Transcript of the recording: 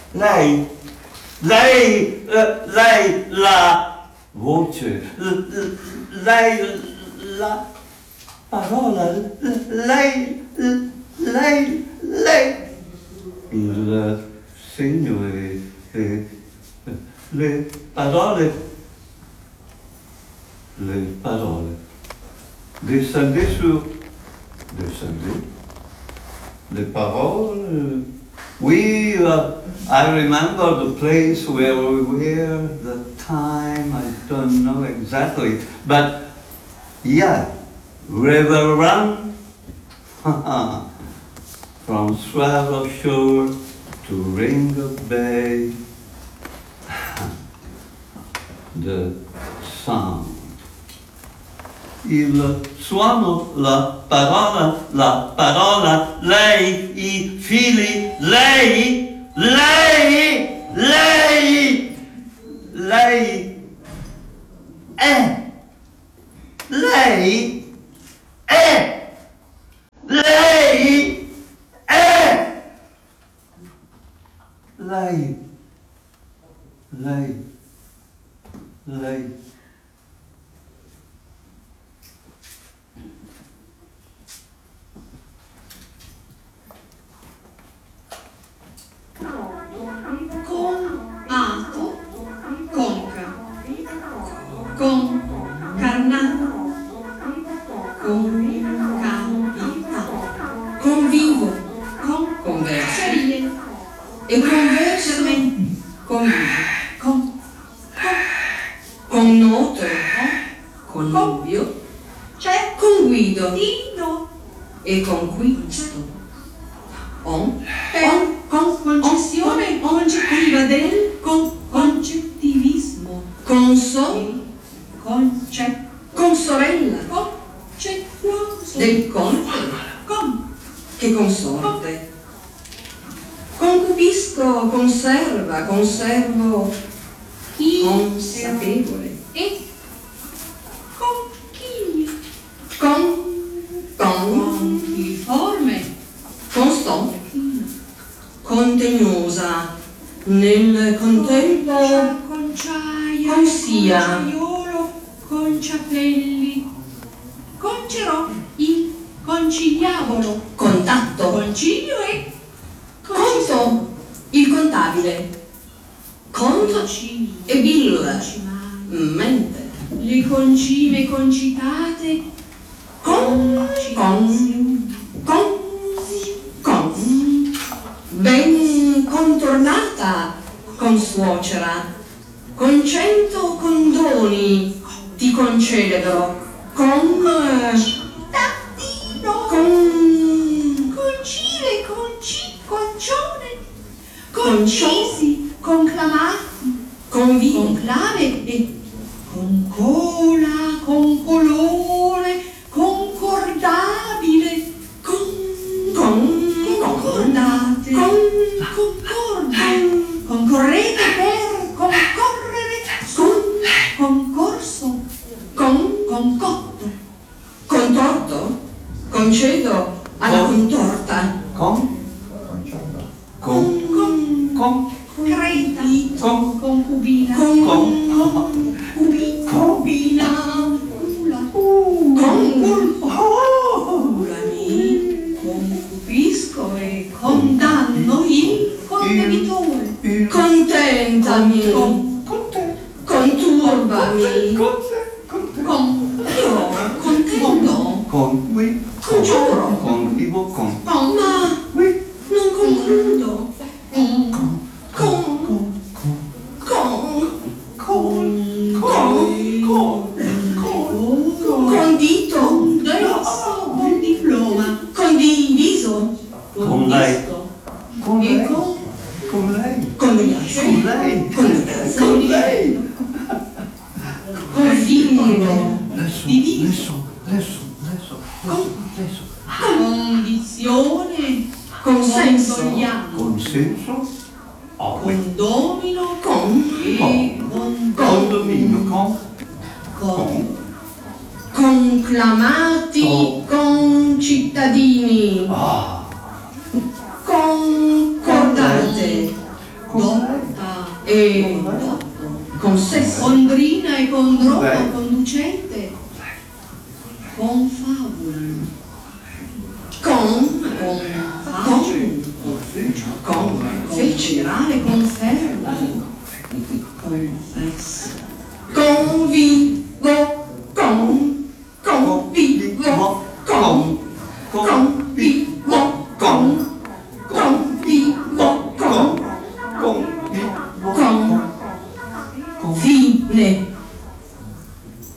lei, la voce, lei, la parola, lei, il segno e le parole, descendez sur, descendez, le parole. We, I remember the place where we were, the time, I don't know exactly, but yeah, Reverend, from Swallow Shore to Ringo Bay, the sound. Il suono, la parola, lei, I fili, lei è, lei. Conato, conca, concarnato, concapita, convivo, conversare e conversare, convivo, connoto, connubio, c'è conguido, e conquisto. Concessione concettiva del concettivismo. Consorella. Concettuoso. Del che consorte. Concupisco, conserva, conservo. Consapevole. E conchiglia. Conforme. Constant. Contegnosa, nel contempo, conciaia, consia, conciaiolo, conciapelli, concerò, il conciliavolo, contatto, concilio e conto, il contabile, conto e bill, mente, le concime concitate, ben contornata, consuocera, con 100 condoni ti concedero, concile, concisi, conclamati, conclave e concola, concolore, concordabile, concordate, concorrete per concorrere, concorso, concotto, contorto, concedo alla contorta, concreta, concubina, concubina, concupisco e condanno il condebitore, contentami, conturbami, contento, congiuro, ma non concludo, condito, con diploma, condiviso, Con lei. e convivo, condizione, consenso, condomino, conclamati, concittadini, concordate, e consesso, condrina e condrono, conducente, confabula, con, fece, generale conferma, confessa, convinto,